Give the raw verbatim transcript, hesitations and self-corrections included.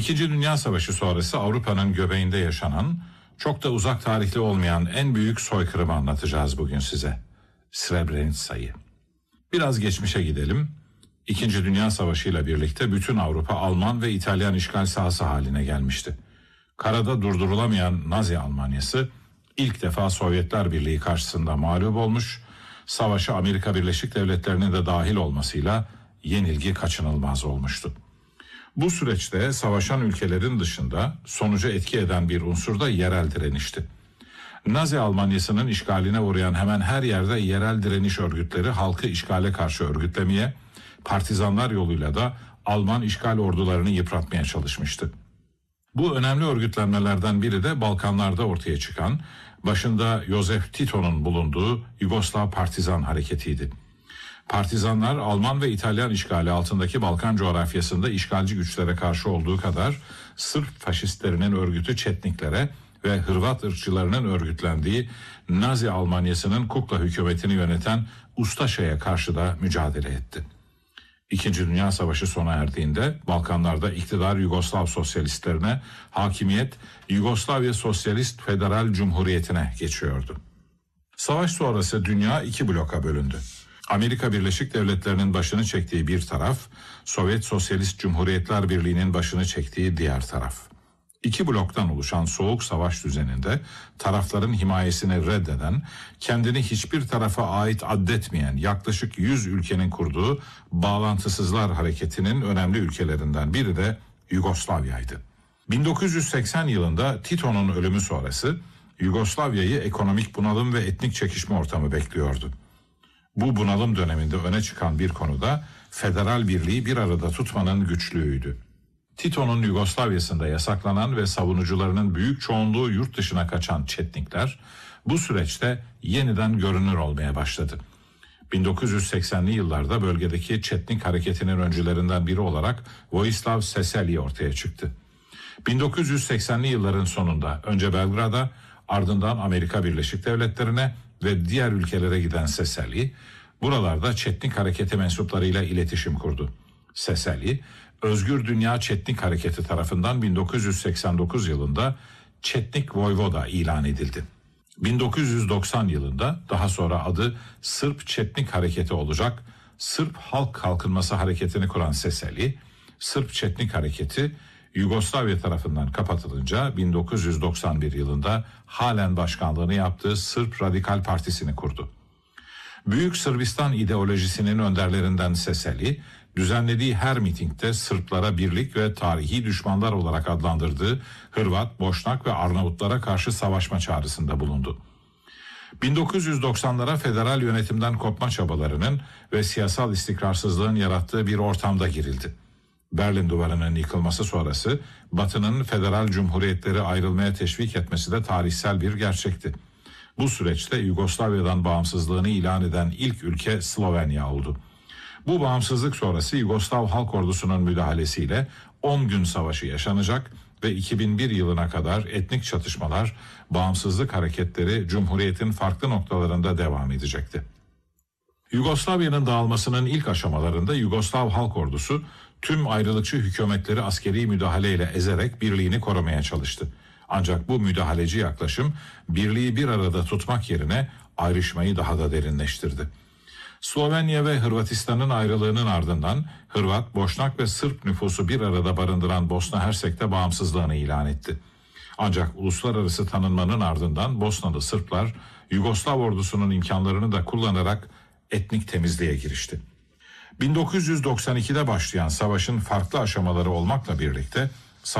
İkinci Dünya Savaşı sonrası Avrupa'nın göbeğinde yaşanan, çok da uzak tarihli olmayan en büyük soykırımı anlatacağız bugün size. Srebrenica'yı. Biraz geçmişe gidelim. İkinci Dünya Savaşı ile birlikte bütün Avrupa Alman ve İtalyan işgal sahası haline gelmişti. Karada durdurulamayan Nazi Almanyası ilk defa Sovyetler Birliği karşısında mağlup olmuş, savaşa Amerika Birleşik Devletleri'nin de dahil olmasıyla yenilgi kaçınılmaz olmuştu. Bu süreçte savaşan ülkelerin dışında sonuca etki eden bir unsur da yerel direnişti. Nazi Almanyası'nın işgaline uğrayan hemen her yerde yerel direniş örgütleri halkı işgale karşı örgütlemeye, partizanlar yoluyla da Alman işgal ordularını yıpratmaya çalışmıştı. Bu önemli örgütlenmelerden biri de Balkanlarda ortaya çıkan, başında Josef Tito'nun bulunduğu Yugoslav Partizan Hareketi'ydi. Partizanlar Alman ve İtalyan işgali altındaki Balkan coğrafyasında işgalci güçlere karşı olduğu kadar Sırp faşistlerinin örgütü Çetniklere ve Hırvat ırkçılarının örgütlendiği Nazi Almanyası'nın kukla hükümetini yöneten Ustaşa'ya karşı da mücadele etti. İkinci Dünya Savaşı sona erdiğinde Balkanlarda iktidar Yugoslav sosyalistlerine, hakimiyet Yugoslavya Sosyalist Federal Cumhuriyeti'ne geçiyordu. Savaş sonrası dünya iki bloka bölündü. Amerika Birleşik Devletleri'nin başını çektiği bir taraf, Sovyet Sosyalist Cumhuriyetler Birliği'nin başını çektiği diğer taraf. İki bloktan oluşan soğuk savaş düzeninde tarafların himayesini reddeden, kendini hiçbir tarafa ait addetmeyen yaklaşık yüz ülkenin kurduğu Bağlantısızlar Hareketi'nin önemli ülkelerinden biri de Yugoslavya'ydı. bin dokuz yüz seksen yılında Tito'nun ölümü sonrası Yugoslavya'yı ekonomik bunalım ve etnik çekişme ortamı bekliyordu. Bu bunalım döneminde öne çıkan bir konu da federal birliği bir arada tutmanın güçlüğüydü. Tito'nun Yugoslavya'sında yasaklanan ve savunucularının büyük çoğunluğu yurt dışına kaçan Çetnikler bu süreçte yeniden görünür olmaya başladı. bin dokuz yüz seksenli yıllarda bölgedeki Çetnik hareketinin öncülerinden biri olarak Vojislav Šešelj ortaya çıktı. bin dokuz yüz seksenli yılların sonunda önce Belgrad'a, ardından Amerika Birleşik Devletleri'ne ve diğer ülkelere giden Šešelj, buralarda Çetnik hareketi mensuplarıyla iletişim kurdu. Šešelj, Özgür Dünya Çetnik Hareketi tarafından bin dokuz yüz seksen dokuz yılında Çetnik Voyvoda ilan edildi. bin dokuz yüz doksan yılında daha sonra adı Sırp Çetnik Hareketi olacak Sırp Halk Kalkınması Hareketi'ni kuran Šešelj, Sırp Çetnik Hareketi Yugoslavya tarafından kapatılınca bin dokuz yüz doksan bir yılında halen başkanlığını yaptığı Sırp Radikal Partisi'ni kurdu. Büyük Sırbistan ideolojisinin önderlerinden Šešelj, düzenlediği her mitingde Sırplara birlik ve tarihi düşmanlar olarak adlandırdığı Hırvat, Boşnak ve Arnavutlara karşı savaşma çağrısında bulundu. bin dokuz yüz doksanlara federal yönetimden kopma çabalarının ve siyasal istikrarsızlığın yarattığı bir ortamda girildi. Berlin Duvarı'nın yıkılması sonrası Batı'nın federal cumhuriyetleri ayrılmaya teşvik etmesi de tarihsel bir gerçekti. Bu süreçte Yugoslavya'dan bağımsızlığını ilan eden ilk ülke Slovenya oldu. Bu bağımsızlık sonrası Yugoslav Halk Ordusu'nun müdahalesiyle on gün savaşı yaşanacak ve iki bin bir yılına kadar etnik çatışmalar, bağımsızlık hareketleri Cumhuriyet'in farklı noktalarında devam edecekti. Yugoslavya'nın dağılmasının ilk aşamalarında Yugoslav Halk Ordusu tüm ayrılıkçı hükümetleri askeri müdahaleyle ezerek birliğini korumaya çalıştı. Ancak bu müdahaleci yaklaşım birliği bir arada tutmak yerine ayrışmayı daha da derinleştirdi. Slovenya ve Hırvatistan'ın ayrılığının ardından Hırvat, Boşnak ve Sırp nüfusu bir arada barındıran Bosna Hersek'te bağımsızlığını ilan etti. Ancak uluslararası tanınmanın ardından Bosnalı Sırplar Yugoslav ordusunun imkanlarını da kullanarak etnik temizliğe girişti. bin dokuz yüz doksan ikide başlayan savaşın farklı aşamaları olmakla birlikte